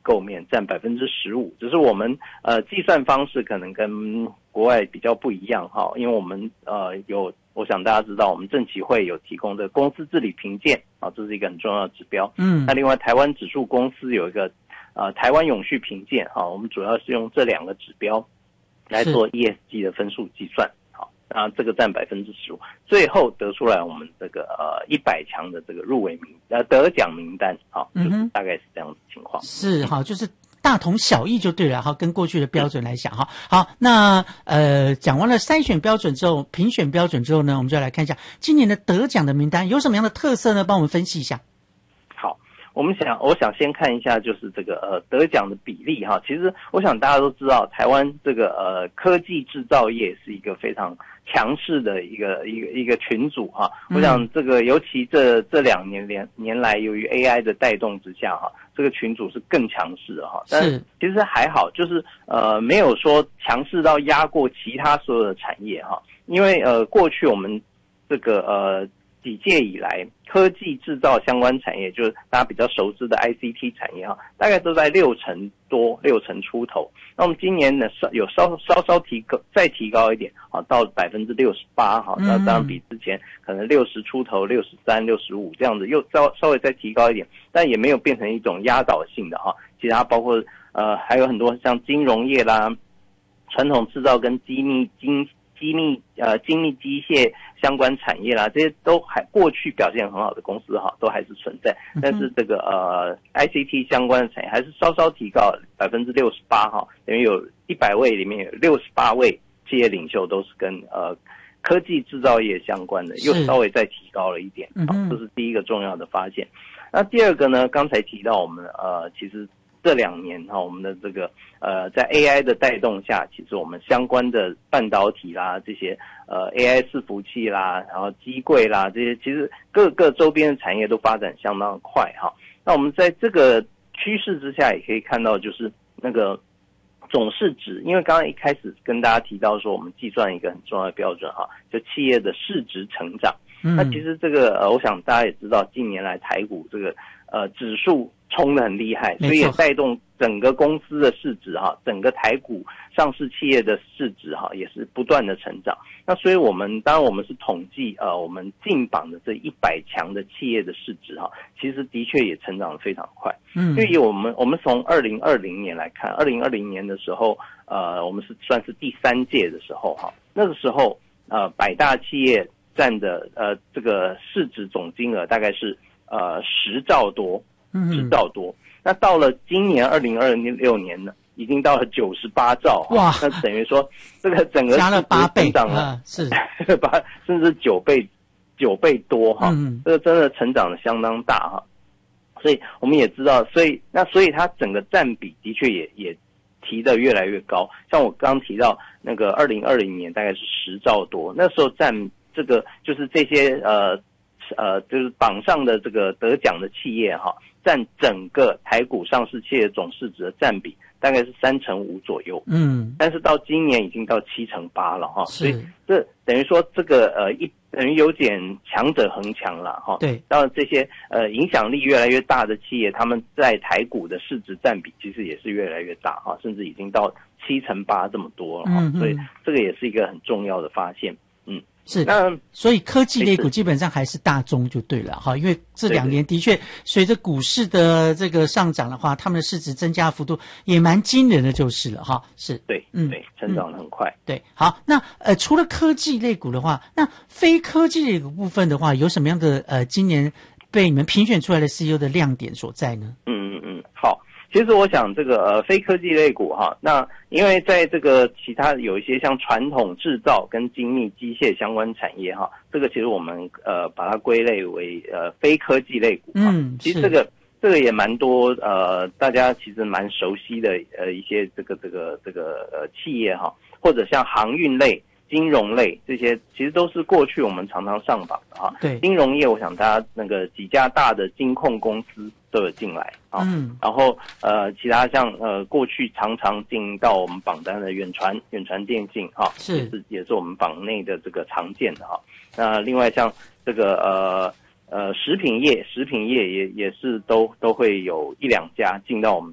构面占15%，只是我们计算方式可能跟国外比较不一样哈，因为我们我想大家知道，我们证期会有提供的公司治理评鉴啊，这是一个很重要的指标。那另外台湾指数公司有一个台湾永续评鉴哈，我们主要是用这2个指标来做 ESG 的分数计算。这个占15%，最后得出来我们这个100强的这个入围得奖名单啊，就是大概是这样的情况。 是哈，就是大同小异就对了哈，跟过去的标准来讲哈。好，那讲完了筛选标准之后，评选标准之后呢，我们就来看一下今年的得奖的名单有什么样的特色呢？帮我们分析一下。 好，我想先看一下就是这个得奖的比例哈。其实我想大家都知道，台湾这个科技制造业是一个非常强势的一个群组哈。我想这个尤其这2年来，由于 AI 的带动之下哈，这个群组是更强势的哈。但是其实还好，就是没有说强势到压过其他所有的产业哈。因为过去我们这个几届以来，科技制造相关产业，就是大家比较熟知的 ICT 产业哈，大概都在60%多、60%出头。那我们今年呢有稍再提高一点啊，到68%哈。那当然比之前可能60出头、63、65这样子又稍微再提高一点，但也没有变成一种压倒性的哈。其他包括还有很多像金融业啦、传统制造跟精密机械相关产业啦，这些都还过去表现很好的公司哈，都还是存在。但是这个ICT 相关的产业还是稍提高68%哈，等于有100位里面有68位企业领袖都是跟科技制造业相关的，又稍微再提高了一点。这是第一个重要的发现。那第二个呢，刚才提到我们其实这2年哈，我们的这个在 AI 的带动下，其实我们相关的半导体啦，这些AI 伺服器啦，然后机柜啦，这些其实各个周边的产业都发展相当快哈。那我们在这个趋势之下，也可以看到就是那个总市值，因为刚刚一开始跟大家提到说，我们计算一个很重要的标准哈，就企业的市值成长。那其实这个我想大家也知道，近年来台股这个指数冲得很厉害，所以也带动整个公司的市值哈，整个台股上市企业的市值哈也是不断的成长。那所以当然我们是统计我们进榜的这100强的企业的市值哈，其实的确也成长得非常快。因为我们从2020年来看，2020年的时候我们是算是第3届的时候哈，那个时候100大企业占的这个市值总金额大概是10兆多。那到了今年2026年呢，已经到了98兆。哇！那等于说这个整个加了8倍， 成长了是甚至9倍多哈。这个真的成长的相当大哈。所以我们也知道，所以它整个占比的确也提得越来越高。像我刚提到那个2020年大概是10兆多，那时候占这个就是这些就是榜上的这个得奖的企业哈，占整个台股上市企业总市值的占比大概是3%5左右。但是到今年已经到7%8了哈，所以这等于说这个等于有点强者恒强了哈。对，当然这些影响力越来越大的企业，他们在台股的市值占比其实也是越来越大哈，甚至已经到7%8这么多了哈。所以这个也是一个很重要的发现。 是，所以科技类股基本上还是大宗就对了哈，因为这2年的确随着股市的这个上涨的话，他们的市值增加幅度也蛮惊人的就是了哈。是，对，成长得很快。对，好，那除了科技类股的话，那非科技类股部分的话，有什么样的今年被你们评选出来的 CEO 的亮点所在呢？ 好。其实我想这个非科技类股哈，那因为在这个其他有一些像传统制造跟精密机械相关产业哈，这个其实我们把它归类为非科技类股哈。其实这个也蛮多大家其实蛮熟悉的一些这个企业哈，或者像航运类、金融类这些，其实都是过去我们常常上榜的哈。对，金融业我想大家那个几家大的金控公司都有进来啊。然后其他像过去常常进到我们榜单的远传电信哈，也是我们榜内的这个常见的哈。那另外像这个食品业也是都会有1-2家进到我们